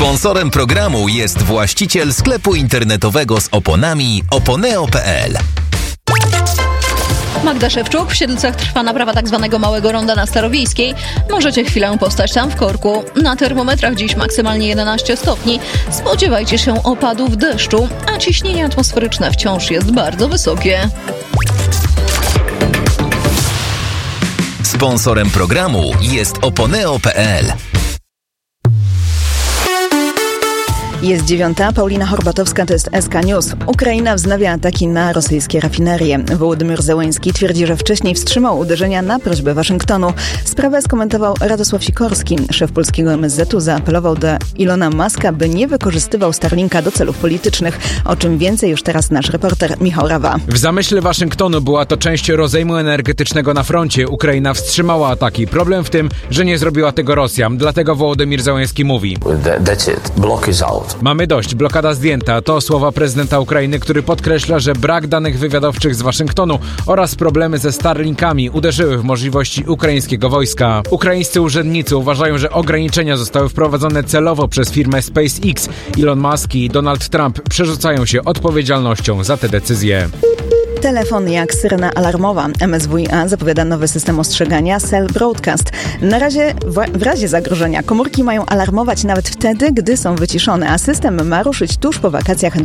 Sponsorem programu jest właściciel sklepu internetowego z oponami oponeo.pl. Magda Szewczuk. W Siedlcach trwa naprawa tzw. małego ronda na Starowiejskiej. Możecie chwilę postać tam w korku. Na termometrach dziś maksymalnie 11 stopni. Spodziewajcie się opadów deszczu, a ciśnienie atmosferyczne wciąż jest bardzo wysokie. Sponsorem programu jest oponeo.pl. Jest 9. Paulina Horbatowska, to jest SK News. Ukraina wznawia ataki na rosyjskie rafinerie. Wołodymyr Zełenski twierdzi, że wcześniej wstrzymał uderzenia na prośbę Waszyngtonu. Sprawę skomentował Radosław Sikorski. Szef polskiego MSZ-u zaapelował do Ilona Muska, by nie wykorzystywał Starlinka do celów politycznych. O czym więcej już teraz nasz reporter Michał Rawa. W zamyśle Waszyngtonu była to część rozejmu energetycznego na froncie. Ukraina wstrzymała ataki. Problem w tym, że nie zrobiła tego Rosja. Dlatego Wołodymyr Zełenski mówi: That's it. Block is out. Mamy dość, blokada zdjęta. To słowa prezydenta Ukrainy, który podkreśla, że brak danych wywiadowczych z Waszyngtonu oraz problemy ze Starlinkami uderzyły w możliwości ukraińskiego wojska. Ukraińscy urzędnicy uważają, że ograniczenia zostały wprowadzone celowo przez firmę SpaceX. Elon Musk i Donald Trump przerzucają się odpowiedzialnością za te decyzje. Telefon jak syrena alarmowa. MSWiA zapowiada nowy system ostrzegania Cell Broadcast. Na razie w razie zagrożenia komórki mają alarmować nawet wtedy, gdy są wyciszone, a system ma ruszyć tuż po wakacjach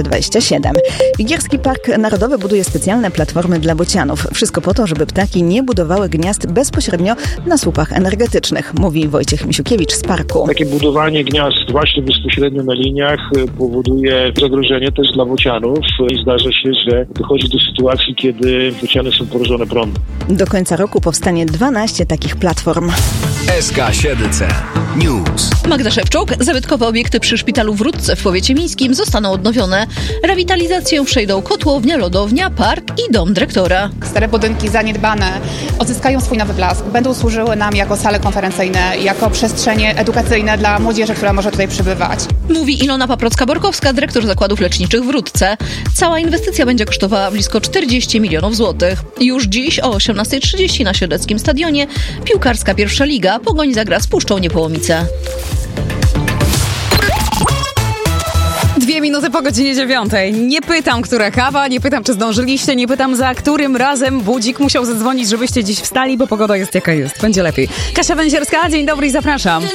2027. Wigierski Park Narodowy buduje specjalne platformy dla bocianów. Wszystko po to, żeby ptaki nie budowały gniazd bezpośrednio na słupach energetycznych, mówi Wojciech Misiukiewicz z parku. Takie budowanie gniazd właśnie bezpośrednio na liniach powoduje zagrożenie też dla bocianów i zdarza się, że dochodzi do sytuacji, kiedy bociany są porażone prądem. Do końca roku powstanie 12 takich platform. SK Siedlce News. Magda Szewczuk. Zabytkowe obiekty przy szpitalu w Rudce w powiecie mińskim zostaną odnowione. Rewitalizację przejdą kotłownia, lodownia, park i dom dyrektora. Stare budynki zaniedbane odzyskają swój nowy blask. Będą służyły nam jako sale konferencyjne, jako przestrzenie edukacyjne dla młodzieży, która może tutaj przybywać. Mówi Ilona Paprocka-Borkowska, dyrektor zakładów leczniczych w Rudce. Cała inwestycja będzie kosztowała blisko 40 milionów złotych. Już dziś o 18:30 na Siedleckim Stadionie piłkarska pierwsza liga Pogoń zagra z Puszczą Niepołomice. 2 minuty po godzinie 9. Nie pytam, która kawa, nie pytam, czy zdążyliście, nie pytam, za którym razem budzik musiał zadzwonić, żebyście dziś wstali, bo pogoda jest jaka jest. Będzie lepiej. Kasia Węzierska, dzień dobry i zapraszam.